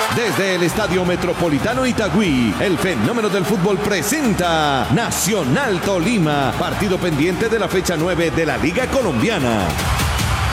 Desde el Estadio Metropolitano Itagüí, el fenómeno del fútbol presenta Nacional Tolima, partido pendiente de la fecha 9 de la Liga Colombiana.